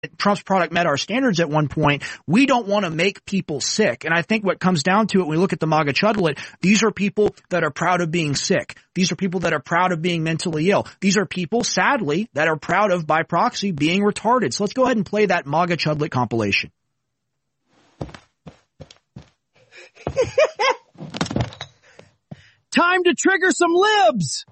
Trump's product met our standards at one point. We don't want to make people sick. And I think what comes down to it, when we look at the MAGA chudlet, these are people that are proud of being sick. These are people that are proud of being mentally ill. These are people, sadly, that are proud of, by proxy, being retarded. So let's go ahead and play that MAGA chudlet compilation. Time to trigger some libs.